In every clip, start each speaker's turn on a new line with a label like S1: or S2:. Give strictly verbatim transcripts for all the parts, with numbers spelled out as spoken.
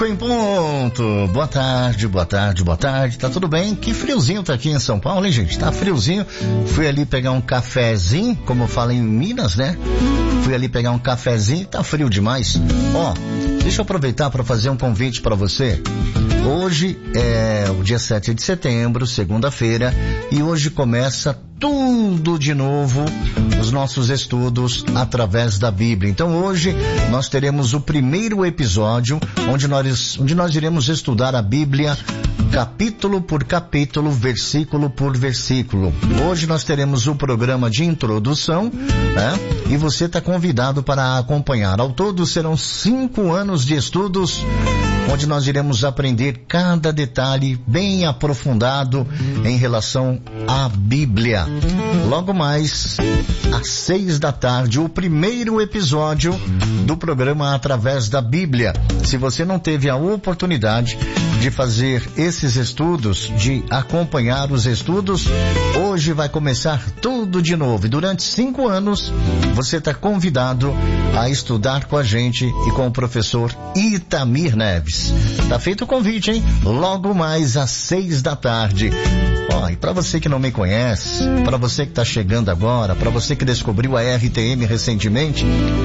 S1: Em ponto, boa tarde, boa tarde, boa tarde, tá tudo bem? Que friozinho tá aqui em São Paulo, hein, gente? Tá friozinho, fui ali pegar um cafezinho, como eu falo em Minas, né? Fui ali pegar um cafezinho, tá frio demais. Ó, deixa eu aproveitar para fazer um convite para você. Hoje é o dia sete de setembro, segunda-feira, e hoje começa tudo de novo, os nossos estudos através da Bíblia. Então hoje nós teremos o primeiro episódio onde nós, onde nós iremos estudar a Bíblia capítulo por capítulo, versículo por versículo. Hoje nós teremos o programa de introdução, né? E você está convidado para acompanhar. Ao todo serão cinco anos de estudos, onde nós iremos aprender cada detalhe bem aprofundado em relação à Bíblia. Logo mais, às seis da tarde, o primeiro episódio do programa Através da Bíblia. Se você não teve a oportunidade de fazer esses estudos, de acompanhar os estudos, hoje vai começar tudo de novo. E durante cinco anos, você está convidado a estudar com a gente e com o professor Itamir Neves. Tá feito o convite, hein? Logo mais às seis da tarde. Ó, e para você que não me conhece, para você que está chegando agora, para você que descobriu a R T M recentemente,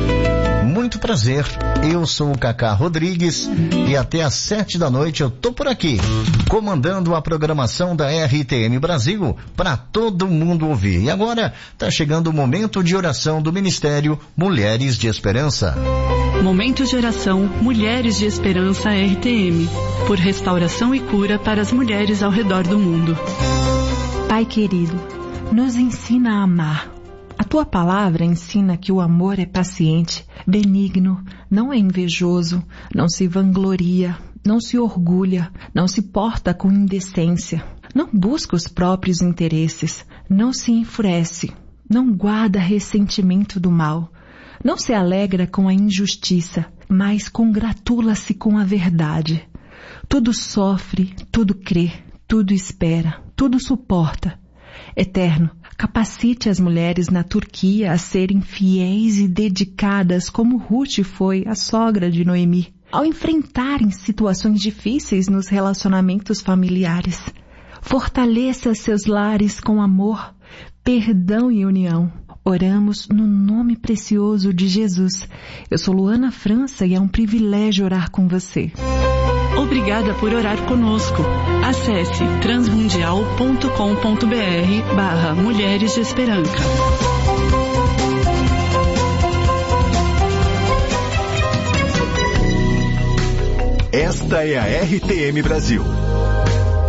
S1: muito prazer, eu sou o Cacá Rodrigues e até às sete da noite eu tô por aqui, comandando a programação da R T M Brasil para todo mundo ouvir. E agora tá chegando o momento de oração do Ministério Mulheres de Esperança.
S2: Momento de oração Mulheres de Esperança R T M, por restauração e cura para as mulheres ao redor do mundo.
S3: Pai querido, nos ensina a amar. A tua palavra ensina que o amor é paciente, benigno, não é invejoso, não se vangloria, não se orgulha, não se porta com indecência, não busca os próprios interesses, não se enfurece, não guarda ressentimento do mal, não se alegra com a injustiça, mas congratula-se com a verdade. Tudo sofre, tudo crê, tudo espera, tudo suporta. Eterno, capacite as mulheres na Turquia a serem fiéis e dedicadas como Ruth foi, a sogra de Noemi, ao enfrentarem situações difíceis nos relacionamentos familiares. Fortaleça seus lares com amor, perdão e união. Oramos no nome precioso de Jesus. Eu sou Luana França e é um privilégio orar com você.
S2: Obrigada por orar conosco. Acesse transmundial ponto com ponto br barra Mulheres de Esperança.
S4: Esta é a R T M Brasil.